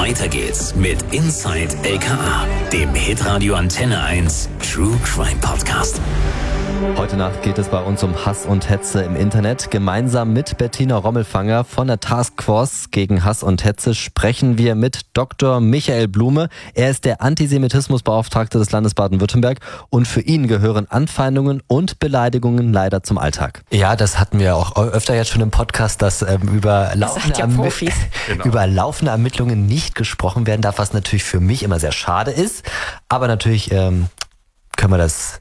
Weiter geht's mit Inside LKA, dem Hitradio Antenne 1 True Crime Podcast. Heute Nacht geht es bei uns um Hass und Hetze im Internet. Gemeinsam mit Bettina Rommelfanger von der Taskforce gegen Hass und Hetze sprechen wir mit Dr. Michael Blume. Er ist der Antisemitismusbeauftragte des Landes Baden-Württemberg und für ihn gehören Anfeindungen und Beleidigungen leider zum Alltag. Ja, das hatten wir auch öfter jetzt schon im Podcast, dass über laufende Ermittlungen nicht gesprochen werden darf, was natürlich für mich immer sehr schade ist. Aber natürlich können wir das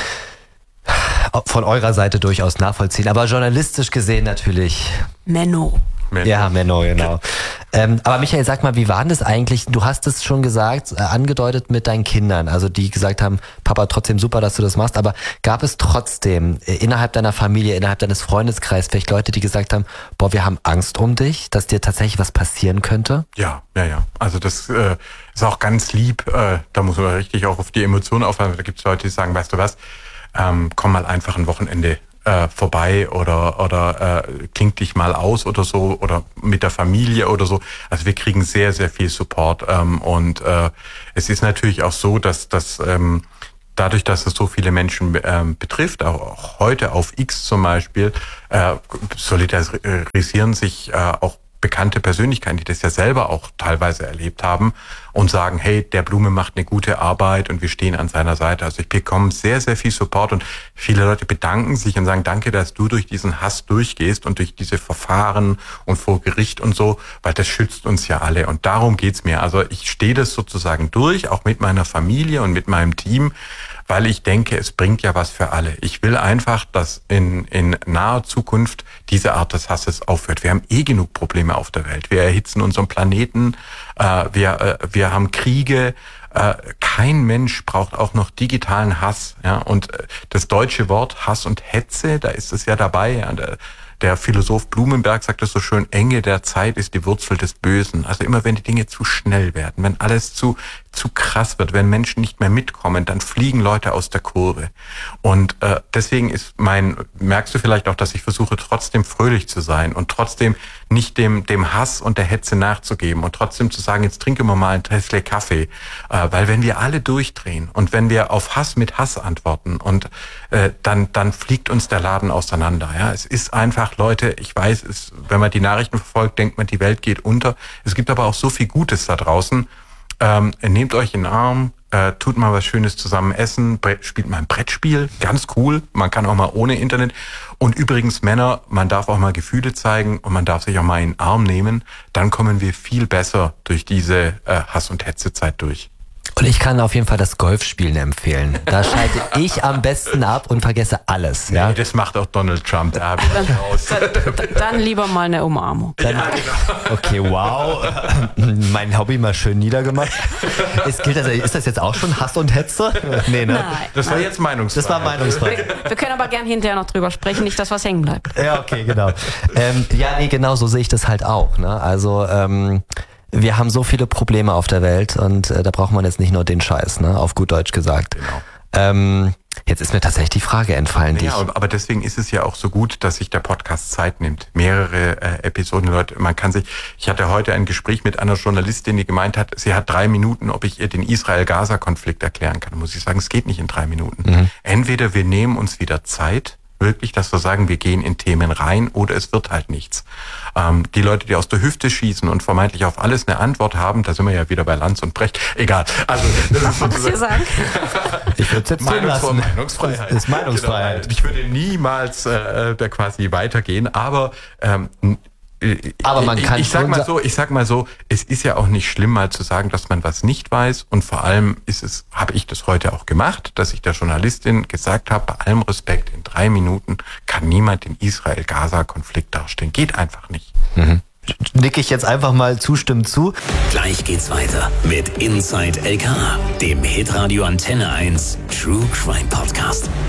von eurer Seite durchaus nachvollziehen, aber journalistisch gesehen natürlich Menno. Ja, Menno, genau. Aber Michael, sag mal, wie war denn das eigentlich? Du hast es schon gesagt, angedeutet mit deinen Kindern, also die gesagt haben, Papa, trotzdem super, dass du das machst, aber gab es trotzdem innerhalb deiner Familie, innerhalb deines Freundeskreises vielleicht Leute, die gesagt haben, boah, wir haben Angst um dich, dass dir tatsächlich was passieren könnte? Ja. Also das ist auch ganz lieb, da muss man richtig auch auf die Emotionen aufpassen. Da gibt es Leute, die sagen, weißt du was, komm mal einfach ein Wochenende vorbei oder kling dich mal aus oder so oder mit der Familie oder so. Also wir kriegen sehr, sehr viel Support und es ist natürlich auch so, dass dadurch, dass es so viele Menschen betrifft, auch heute auf X zum Beispiel, solidarisieren sich auch bekannte Persönlichkeiten, die das ja selber auch teilweise erlebt haben und sagen, hey, der Blume macht eine gute Arbeit und wir stehen an seiner Seite. Also ich bekomme sehr, sehr viel Support und viele Leute bedanken sich und sagen, danke, dass du durch diesen Hass durchgehst und durch diese Verfahren und vor Gericht und so, weil das schützt uns ja alle und darum geht's mir. Also ich stehe das sozusagen durch, auch mit meiner Familie und mit meinem Team, weil ich denke, es bringt ja was für alle. Ich will einfach, dass in naher Zukunft diese Art des Hasses aufhört. Wir haben genug Probleme auf der Welt. Wir erhitzen unseren Planeten, wir haben Kriege. Kein Mensch braucht auch noch digitalen Hass. Ja? Und das deutsche Wort Hass und Hetze, da ist es ja dabei. Ja? Der Philosoph Blumenberg sagt es so schön, Enge der Zeit ist die Wurzel des Bösen. Also immer wenn die Dinge zu schnell werden, wenn alles zu krass wird, wenn Menschen nicht mehr mitkommen, dann fliegen Leute aus der Kurve. Und deswegen merkst du vielleicht auch, dass ich versuche trotzdem fröhlich zu sein und trotzdem nicht dem Hass und der Hetze nachzugeben und trotzdem zu sagen, jetzt trinken wir mal ein Tässchen Kaffee. Weil wenn wir alle durchdrehen und wenn wir auf Hass mit Hass antworten und dann fliegt uns der Laden auseinander. Ja, es ist einfach, Leute, ich weiß, wenn man die Nachrichten verfolgt, denkt man, die Welt geht unter. Es gibt aber auch so viel Gutes da draußen. Nehmt euch in den Arm, tut mal was Schönes zusammen essen, spielt mal ein Brettspiel, ganz cool. Man kann auch mal ohne Internet. Und übrigens Männer, man darf auch mal Gefühle zeigen und man darf sich auch mal in den Arm nehmen. Dann kommen wir viel besser durch diese Hass- und Hetzezeit durch. Und ich kann auf jeden Fall das Golfspielen empfehlen. Da schalte ich am besten ab und vergesse alles. Ja? Nee, das macht auch Donald Trump. Da Dann lieber mal eine Umarmung. Genau. Okay, wow. Mein Hobby mal schön niedergemacht. Ist das jetzt auch schon Hass und Hetze? Nee, ne? Nein. Das war jetzt Meinungsfreiheit. Das war Meinungsfreiheit. Wir können aber gern hinterher noch drüber sprechen, nicht, dass was hängen bleibt. Ja, okay, genau. Genau so sehe ich das halt auch. Ne? Also wir haben so viele Probleme auf der Welt und da braucht man jetzt nicht nur den Scheiß, ne? Auf gut Deutsch gesagt. Genau. Jetzt ist mir tatsächlich die Frage entfallen. Ja, aber deswegen ist es ja auch so gut, dass sich der Podcast Zeit nimmt. Mehrere Episoden, Leute, ich hatte heute ein Gespräch mit einer Journalistin, die gemeint hat, sie hat 3 Minuten, ob ich ihr den Israel-Gaza-Konflikt erklären kann. Da muss ich sagen, es geht nicht in 3 Minuten. Mhm. Entweder wir nehmen uns wieder Zeit, wirklich, dass wir sagen, wir gehen in Themen rein oder es wird halt nichts. Die Leute, die aus der Hüfte schießen und vermeintlich auf alles eine Antwort haben, da sind wir ja wieder bei Lanz und Brecht. Egal. Also, das ist sozusagen ich würde es jetzt Meinungsfreiheit. Das ist Meinungsfreiheit. Genau. Ich würde niemals quasi weitergehen, aber man kann ich sag mal so, es ist ja auch nicht schlimm, mal zu sagen, dass man was nicht weiß. Und vor allem habe ich das heute auch gemacht, dass ich der Journalistin gesagt habe, bei allem Respekt, in 3 Minuten kann niemand den Israel-Gaza-Konflikt darstellen. Geht einfach nicht. Mhm. Nicke ich jetzt einfach mal zustimmend zu. Gleich geht's weiter mit Inside LKA, dem Hitradio Antenne 1 True Crime Podcast.